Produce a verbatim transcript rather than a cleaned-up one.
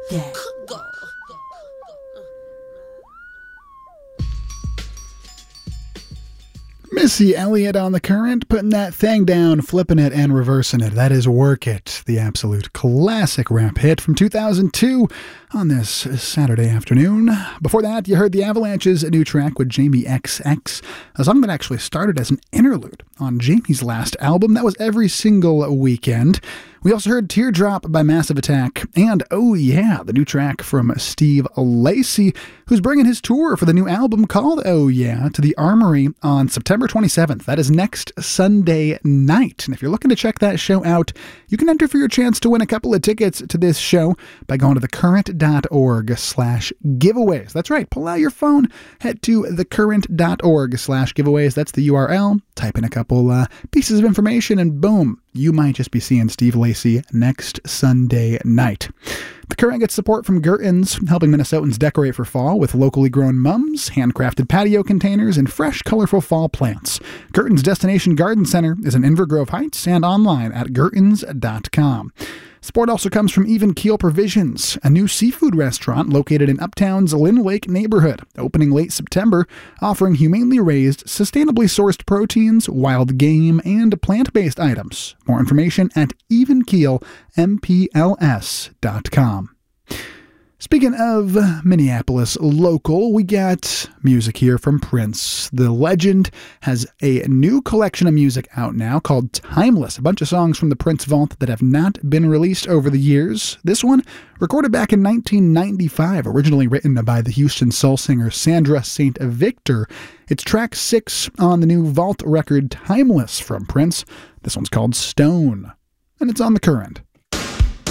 that. Missy Elliott on The Current, putting that thing down, flipping it and reversing it. That is Work It, the absolute classic rap hit from two thousand two on this Saturday afternoon. Before that, you heard The Avalanche's new track with Jamie X X, a song that actually started as an interlude on Jamie's last album. That was Every Single Weekend. We also heard Teardrop by Massive Attack, and oh yeah, the new track from Steve Lacy, who's bringing his tour for the new album called Oh Yeah to the Armory on September twenty-seventh. That is next Sunday night. And if you're looking to check that show out, you can enter for your chance to win a couple of tickets to this show by going to thecurrent.org slash giveaways. That's right, pull out your phone, head to thecurrent.org slash giveaways. That's the U R L. Type in a couple uh, pieces of information and boom, you might just be seeing Steve Lacy next Sunday night. The Current gets support from Gertens, helping Minnesotans decorate for fall with locally grown mums, handcrafted patio containers, and fresh, colorful fall plants. Gertens Destination Garden Center is in Inver Grove Heights and online at gertens dot com. Support also comes from Even Keel Provisions, a new seafood restaurant located in Uptown's Lynn Lake neighborhood, opening late September, offering humanely raised, sustainably sourced proteins, wild game, and plant-based items. More information at even keel m p l s dot com. Speaking of Minneapolis local, we got music here from Prince. The legend has a new collection of music out now called Timeless, a bunch of songs from the Prince Vault that have not been released over the years. This one, recorded back in nineteen ninety-five, originally written by the Houston soul singer Sandra Saint Victor. It's track six on the new Vault record Timeless from Prince. This one's called Stone, and it's on The Current.